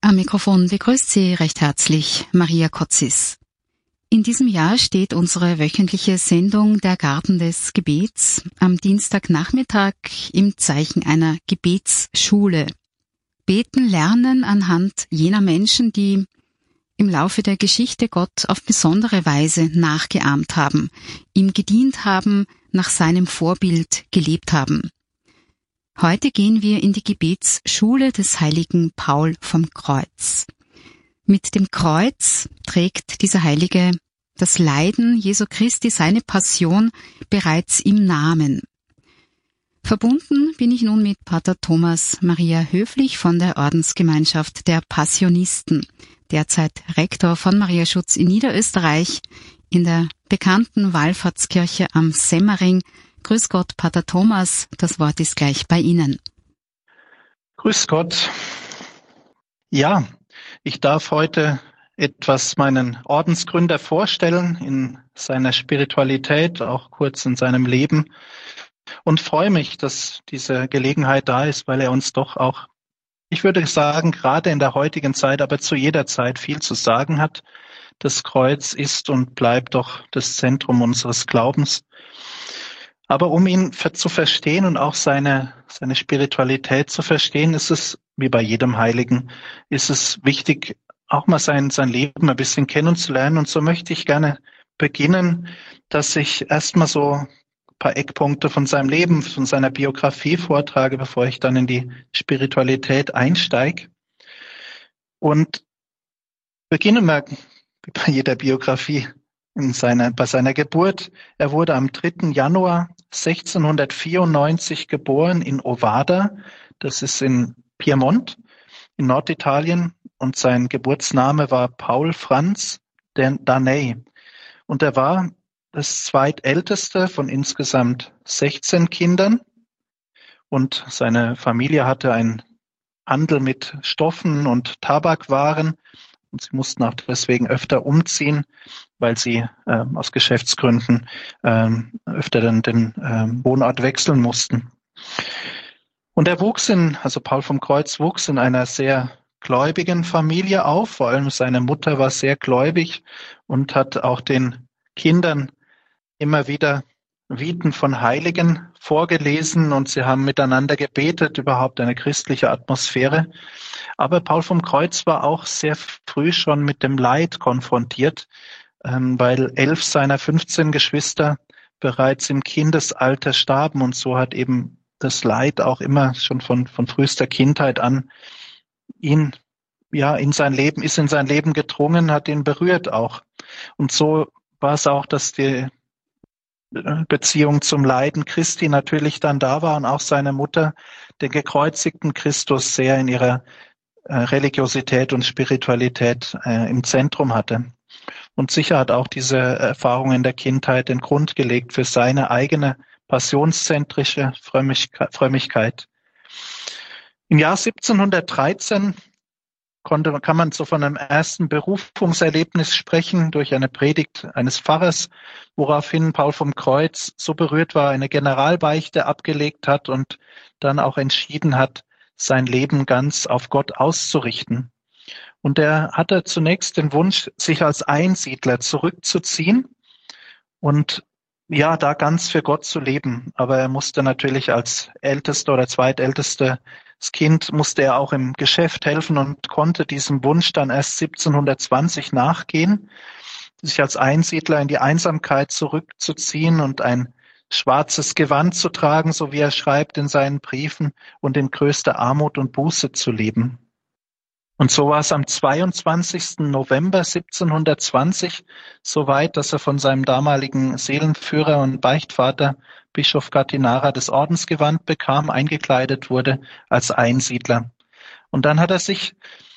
Am Mikrofon begrüßt Sie recht herzlich Maria Kotzis. In diesem Jahr steht unsere wöchentliche Sendung Der Garten des Gebets am Dienstagnachmittag im Zeichen einer Gebetsschule. Beten lernen anhand jener Menschen, die im Laufe der Geschichte Gott auf besondere Weise nachgeahmt haben, ihm gedient haben, nach seinem Vorbild gelebt haben. Heute gehen wir in die Gebetsschule des heiligen Paul vom Kreuz. Mit dem Kreuz trägt dieser Heilige das Leiden Jesu Christi, seine Passion, bereits im Namen. Verbunden bin ich nun mit Pater Thomas Maria Höflich von der Ordensgemeinschaft der Passionisten, derzeit Rektor von Mariaschutz in Niederösterreich in der bekannten Wallfahrtskirche am Semmering. Grüß Gott, Pater Thomas, das Wort ist gleich bei Ihnen. Grüß Gott. Ja, ich darf heute etwas meinen Ordensgründer vorstellen in seiner Spiritualität, auch kurz in seinem Leben, und freue mich, dass diese Gelegenheit da ist, weil er uns doch auch, ich würde sagen, gerade in der heutigen Zeit, aber zu jeder Zeit viel zu sagen hat. Das Kreuz ist und bleibt doch das Zentrum unseres Glaubens. Aber um ihn zu verstehen und auch seine Spiritualität zu verstehen, ist es, wie bei jedem Heiligen, ist es wichtig, auch mal sein Leben ein bisschen kennenzulernen. Und so möchte ich gerne beginnen, dass ich erstmal so ein paar Eckpunkte von seinem Leben, von seiner Biografie vortrage, bevor ich dann in die Spiritualität einsteige. Und beginnen wir wie bei jeder Biografie bei seiner Geburt. Er wurde am 3. Januar 1694 geboren in Ovada, das ist in Piemont, in Norditalien, und sein Geburtsname war Paul Franz Daney. Und er war das zweitälteste von insgesamt 16 Kindern, und seine Familie hatte einen Handel mit Stoffen und Tabakwaren, und sie mussten auch deswegen öfter umziehen, weil sie aus Geschäftsgründen öfter den Wohnort wechseln mussten. Und er Paul vom Kreuz wuchs in einer sehr gläubigen Familie auf. Vor allem seine Mutter war sehr gläubig und hat auch den Kindern immer wieder Viten von Heiligen vorgelesen, und sie haben miteinander gebetet, überhaupt eine christliche Atmosphäre. Aber Paul vom Kreuz war auch sehr früh schon mit dem Leid konfrontiert, weil 11 seiner 15 Geschwister bereits im Kindesalter starben, und so hat eben das Leid auch immer schon von frühester Kindheit an in sein Leben gedrungen, hat ihn berührt auch. Und so war es auch, dass die Beziehung zum Leiden Christi natürlich dann da war und auch seine Mutter den gekreuzigten Christus sehr in ihrer Religiosität und Spiritualität im Zentrum hatte. Und sicher hat auch diese Erfahrung in der Kindheit den Grund gelegt für seine eigene passionszentrische Frömmigkeit. Im Jahr 1713 kann man so von einem ersten Berufungserlebnis sprechen durch eine Predigt eines Pfarrers, woraufhin Paul vom Kreuz so berührt war, eine Generalbeichte abgelegt hat und dann auch entschieden hat, sein Leben ganz auf Gott auszurichten. Und er hatte zunächst den Wunsch, sich als Einsiedler zurückzuziehen und da ganz für Gott zu leben. Aber er musste natürlich als ältester oder zweitältestes Kind musste er auch im Geschäft helfen und konnte diesem Wunsch dann erst 1720 nachgehen, sich als Einsiedler in die Einsamkeit zurückzuziehen und ein schwarzes Gewand zu tragen, so wie er schreibt in seinen Briefen, und in größter Armut und Buße zu leben. Und so war es am 22. November 1720 soweit, dass er von seinem damaligen Seelenführer und Beichtvater Bischof Gattinara das Ordensgewand bekam, eingekleidet wurde als Einsiedler. Und dann hat er sich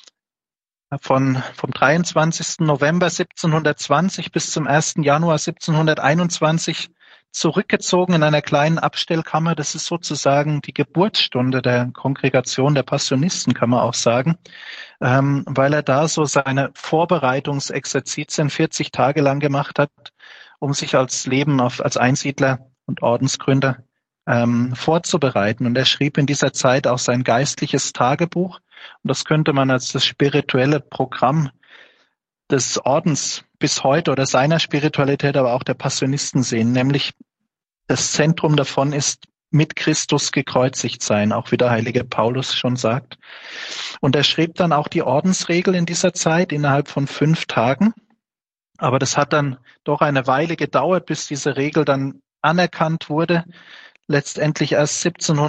vom 23. November 1720 bis zum 1. Januar 1721 zurückgezogen in einer kleinen Abstellkammer. Das ist sozusagen die Geburtsstunde der Kongregation der Passionisten, kann man auch sagen, weil er da so seine Vorbereitungsexerzitien 40 Tage lang gemacht hat, um sich als Einsiedler und Ordensgründer vorzubereiten. Und er schrieb in dieser Zeit auch sein geistliches Tagebuch. Und das könnte man als das spirituelle Programm des Ordens bis heute oder seiner Spiritualität, aber auch der Passionisten sehen. Nämlich das Zentrum davon ist mit Christus gekreuzigt sein, auch wie der heilige Paulus schon sagt. Und er schrieb dann auch die Ordensregel in dieser Zeit innerhalb von 5 Tagen. Aber das hat dann doch eine Weile gedauert, bis diese Regel dann anerkannt wurde. Letztendlich erst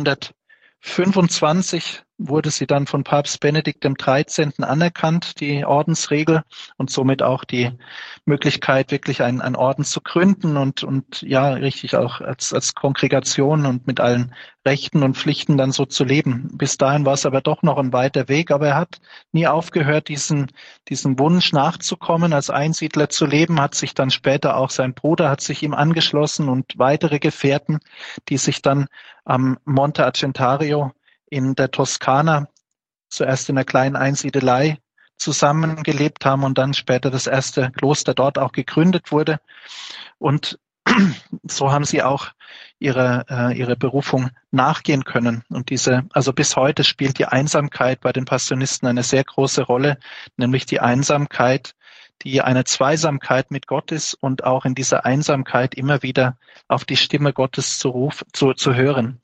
1725 wurde sie dann von Papst Benedikt XIII. Anerkannt, die Ordensregel, und somit auch die Möglichkeit, wirklich einen Orden zu gründen und ja, richtig auch als Kongregation und mit allen Rechten und Pflichten dann so zu leben. Bis dahin war es aber doch noch ein weiter Weg, aber er hat nie aufgehört, diesem Wunsch nachzukommen, als Einsiedler zu leben, hat sich dann später auch sein Bruder hat sich ihm angeschlossen und weitere Gefährten, die sich dann am Monte Argentario in der Toskana zuerst in einer kleinen Einsiedelei zusammengelebt haben und dann später das erste Kloster dort auch gegründet wurde. Und so haben sie auch ihre Berufung nachgehen können. Und also bis heute spielt die Einsamkeit bei den Passionisten eine sehr große Rolle, nämlich die Einsamkeit, die eine Zweisamkeit mit Gott ist und auch in dieser Einsamkeit immer wieder auf die Stimme Gottes zu hören.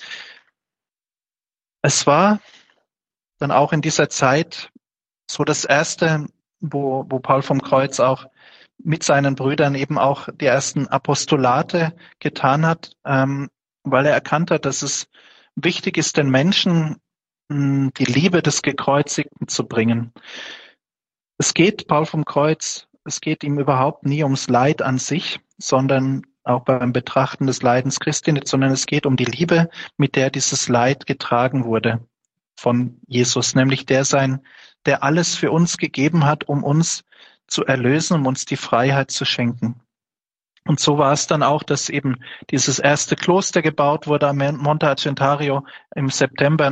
Es war dann auch in dieser Zeit so das erste, wo Paul vom Kreuz auch mit seinen Brüdern eben auch die ersten Apostolate getan hat, weil er erkannt hat, dass es wichtig ist, den Menschen die Liebe des Gekreuzigten zu bringen. Paul vom Kreuz, es geht ihm überhaupt nie ums Leid an sich, sondern auch beim Betrachten des Leidens Christi nicht, sondern es geht um die Liebe, mit der dieses Leid getragen wurde von Jesus, nämlich der alles für uns gegeben hat, um uns zu erlösen, um uns die Freiheit zu schenken. Und so war es dann auch, dass eben dieses erste Kloster gebaut wurde am Monte Argentario im September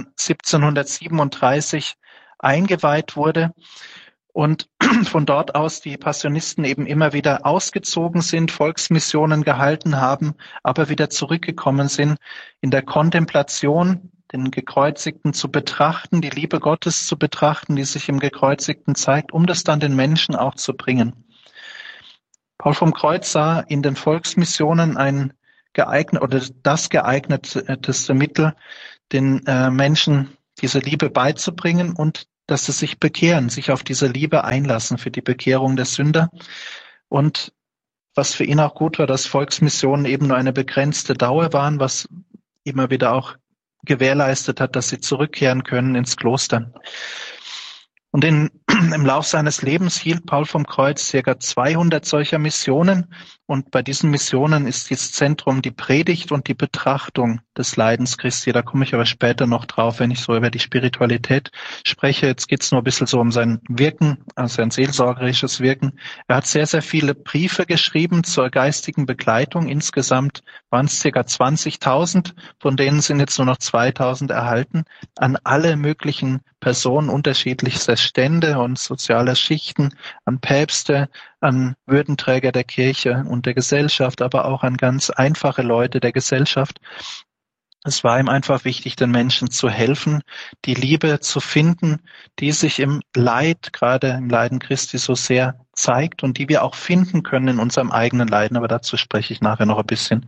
1737 eingeweiht wurde. Und von dort aus die Passionisten eben immer wieder ausgezogen sind, Volksmissionen gehalten haben, aber wieder zurückgekommen sind in der Kontemplation, den Gekreuzigten zu betrachten, die Liebe Gottes zu betrachten, die sich im Gekreuzigten zeigt, um das dann den Menschen auch zu bringen. Paul vom Kreuz sah in den Volksmissionen das geeigneteste Mittel, den Menschen diese Liebe beizubringen und dass sie sich bekehren, sich auf diese Liebe einlassen für die Bekehrung der Sünder. Und was für ihn auch gut war, dass Volksmissionen eben nur eine begrenzte Dauer waren, was immer wieder auch gewährleistet hat, dass sie zurückkehren können ins Kloster. Und im Lauf seines Lebens hielt Paul vom Kreuz ca. 200 solcher Missionen. Und bei diesen Missionen ist das Zentrum die Predigt und die Betrachtung des Leidens Christi. Da komme ich aber später noch drauf, wenn ich so über die Spiritualität spreche. Jetzt geht es nur ein bisschen so um sein Wirken, also sein seelsorgerisches Wirken. Er hat sehr, sehr viele Briefe geschrieben zur geistigen Begleitung. Insgesamt waren es ca. 20.000, von denen sind jetzt nur noch 2.000 erhalten, an alle möglichen Personen unterschiedlichster Stände und sozialer Schichten, an Päpste, an Würdenträger der Kirche und der Gesellschaft, aber auch an ganz einfache Leute der Gesellschaft. Es war ihm einfach wichtig, den Menschen zu helfen, die Liebe zu finden, die sich im Leid, gerade im Leiden Christi, so sehr zeigt und die wir auch finden können in unserem eigenen Leiden. Aber dazu spreche ich nachher noch ein bisschen.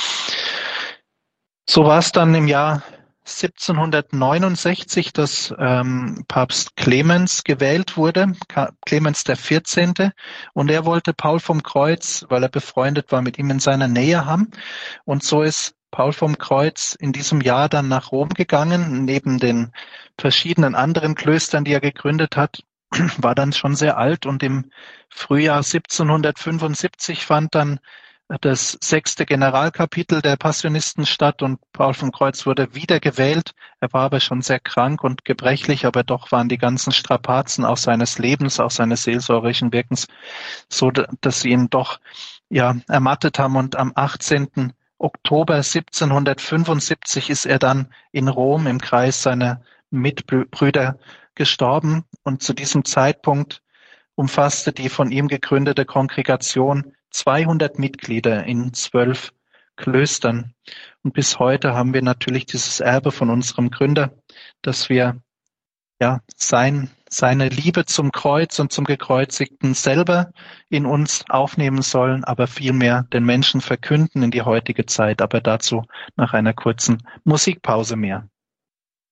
So war es dann im Jahr 1769, dass Papst Clemens gewählt wurde, Clemens der 14. Und er wollte Paul vom Kreuz, weil er befreundet war, mit ihm in seiner Nähe haben. Und so ist Paul vom Kreuz in diesem Jahr dann nach Rom gegangen, neben den verschiedenen anderen Klöstern, die er gegründet hat, war dann schon sehr alt. Und im Frühjahr 1775 fand dann das 6. Generalkapitel der Passionisten statt und Paul vom Kreuz wurde wieder gewählt. Er war aber schon sehr krank und gebrechlich, aber doch waren die ganzen Strapazen auch seines Lebens, auch seines seelsorgerischen Wirkens so, dass sie ihn doch ermattet haben. Und am 18. Oktober 1775 ist er dann in Rom im Kreis seiner Mitbrüder gestorben. Und zu diesem Zeitpunkt umfasste die von ihm gegründete Kongregation 200 Mitglieder in 12 Klöstern. Und bis heute haben wir natürlich dieses Erbe von unserem Gründer, dass wir seine Liebe zum Kreuz und zum Gekreuzigten selber in uns aufnehmen sollen, aber vielmehr den Menschen verkünden in die heutige Zeit. Aber dazu nach einer kurzen Musikpause mehr.